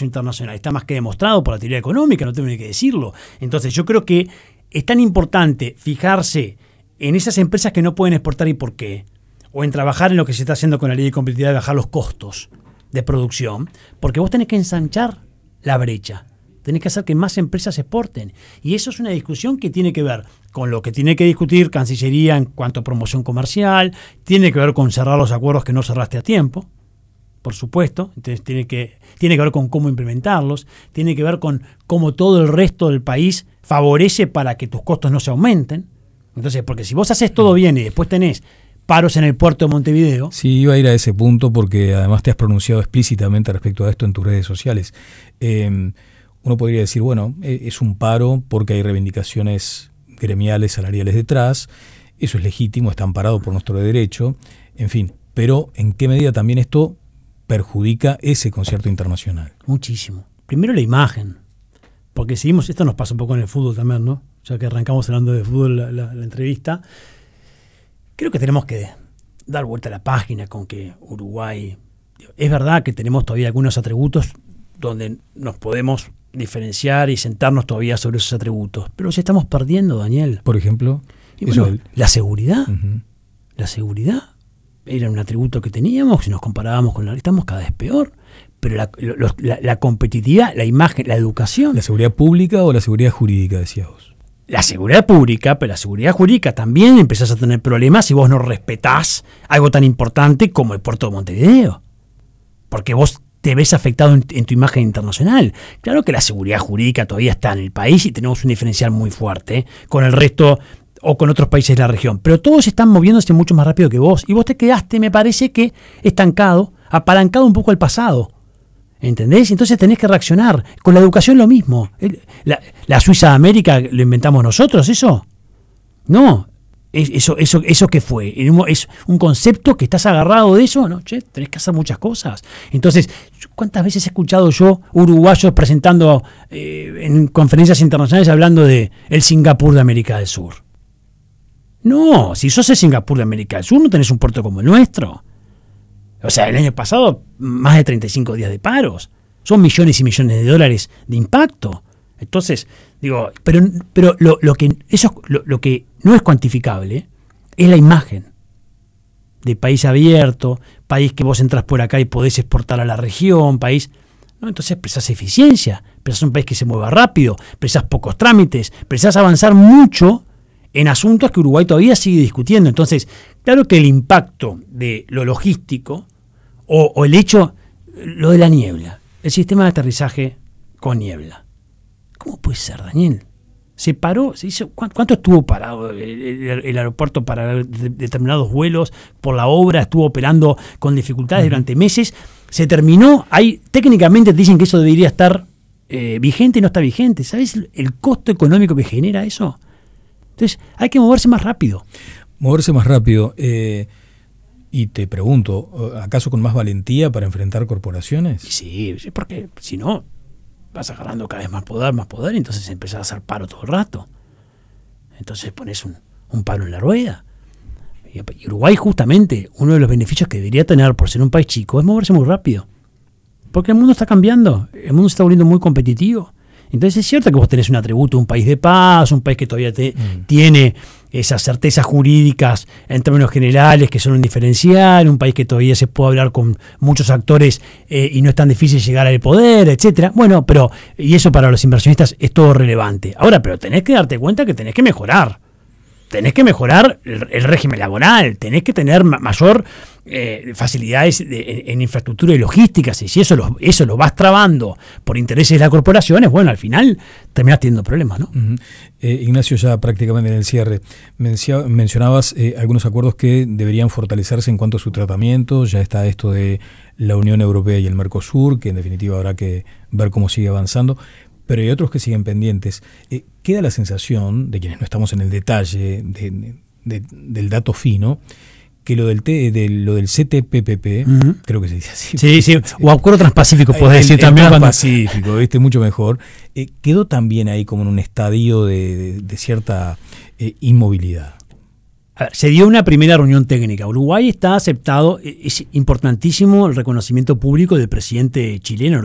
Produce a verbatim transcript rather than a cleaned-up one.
comercio internacional. Está más que demostrado por la teoría económica, no tengo ni que decirlo. Entonces yo creo que es tan importante fijarse en esas empresas que no pueden exportar y por qué, o en trabajar en lo que se está haciendo con la ley de competitividad de bajar los costos de producción, porque vos tenés que ensanchar la brecha, tenés que hacer que más empresas exporten. Y eso es una discusión que tiene que ver con lo que tiene que discutir Cancillería en cuanto a promoción comercial, tiene que ver con cerrar los acuerdos que no cerraste a tiempo, por supuesto, entonces tiene que, tiene que ver con cómo implementarlos, tiene que ver con cómo todo el resto del país favorece para que tus costos no se aumenten. Entonces, porque si vos haces todo bien y después tenés paros en el puerto de Montevideo. Sí, iba a ir a ese punto porque además te has pronunciado explícitamente respecto a esto en tus redes sociales. Eh, uno podría decir, bueno, es un paro porque hay reivindicaciones gremiales, salariales detrás, eso es legítimo, está amparado por nuestro derecho, en fin, pero ¿en qué medida también esto perjudica ese concierto internacional? Muchísimo. Primero la imagen, porque seguimos, esto nos pasa un poco en el fútbol también, ¿no? Ya que arrancamos hablando de fútbol la, la, la entrevista, creo que tenemos que dar vuelta a la página con que Uruguay, es verdad que tenemos todavía algunos atributos donde nos podemos diferenciar y sentarnos todavía sobre esos atributos, pero los estamos perdiendo, Daniel. Por ejemplo, y bueno, eso, la seguridad, uh-huh. la seguridad era un atributo que teníamos, si nos comparábamos con la, estamos cada vez peor, pero la, lo, la, la competitividad, la imagen, la educación. ¿La seguridad pública o la seguridad jurídica, decías vos? La seguridad pública, pero la seguridad jurídica también empezás a tener problemas si vos no respetás algo tan importante como el puerto de Montevideo. Porque vos te ves afectado en, en tu imagen internacional. Claro que la seguridad jurídica todavía está en el país y tenemos un diferencial muy fuerte ¿eh? con el resto o con otros países de la región. Pero todos están moviéndose mucho más rápido que vos. Y vos te quedaste, me parece que, estancado, apalancado un poco al pasado. ¿Entendés? Entonces tenés que reaccionar. Con la educación lo mismo. La, la Suiza de América lo inventamos nosotros, ¿eso? No. Eso, eso, eso que fue. Es un concepto que estás agarrado de eso. No, che, tenés que hacer muchas cosas. Entonces, ¿cuántas veces he escuchado yo uruguayos presentando eh, en conferencias internacionales hablando de el Singapur de América del Sur? No, si sos el Singapur de América del Sur, no tenés un puerto como el nuestro. O sea, el año pasado, más de treinta y cinco días de paros. Son millones y millones de dólares de impacto. Entonces, digo, pero, pero lo, lo que eso lo, lo que no es cuantificable es la imagen de país abierto, país que vos entras por acá y podés exportar a la región, país. No, entonces precisás eficiencia, precisás un país que se mueva rápido, precisás pocos trámites, precisás avanzar mucho en asuntos que Uruguay todavía sigue discutiendo. Entonces, claro que el impacto de lo logístico o, o el hecho, lo de la niebla, el sistema de aterrizaje con niebla. ¿Cómo puede ser, Daniel? Se paró, se hizo, ¿cuánto estuvo parado el, el, el aeropuerto para de, determinados vuelos por la obra? Estuvo operando con dificultades uh-huh. durante meses. Se terminó, hay, técnicamente te dicen que eso debería estar eh, vigente y no está vigente. ¿Sabes el, el costo económico que genera eso? Entonces hay que moverse más rápido. Moverse más rápido. Eh, y te pregunto, ¿acaso con más valentía para enfrentar corporaciones? Sí, porque si no, vas agarrando cada vez más poder, más poder, y entonces empezás a hacer paro todo el rato. Entonces pones un, un palo en la rueda. Y Uruguay, justamente, uno de los beneficios que debería tener por ser un país chico es moverse muy rápido. Porque el mundo está cambiando, el mundo se está volviendo muy competitivo. Entonces es cierto que vos tenés un atributo, un país de paz, un país que todavía te, mm. tiene esas certezas jurídicas en términos generales que son un diferencial, un país que todavía se puede hablar con muchos actores eh, y no es tan difícil llegar al poder, etcétera. Bueno, pero, y eso para los inversionistas es todo relevante. Ahora, pero tenés que darte cuenta que tenés que mejorar. Tenés que mejorar el, el régimen laboral, tenés que tener ma- mayor eh, facilidades de, en, en infraestructura y logísticas, y si eso lo, eso lo vas trabando por intereses de las corporaciones, bueno, al final terminás teniendo problemas, ¿no? Uh-huh. Eh, Ignacio, ya prácticamente en el cierre, mencio- mencionabas eh, algunos acuerdos que deberían fortalecerse en cuanto a su tratamiento, ya está esto de la Unión Europea y el Mercosur, que en definitiva habrá que ver cómo sigue avanzando, pero hay otros que siguen pendientes. Eh, queda la sensación, de quienes no estamos en el detalle de, de, del dato fino, que lo del, T, de, lo del C T P P P, uh-huh. creo que se dice así. Sí, sí, o Acuerdo Transpacífico, podés decir el, también. El cuando... Transpacífico, ¿viste? Mucho mejor. Eh, quedó también ahí como en un estadio de, de, de cierta eh, inmovilidad. A ver, se dio una primera reunión técnica. Uruguay está aceptado, es importantísimo el reconocimiento público del presidente chileno,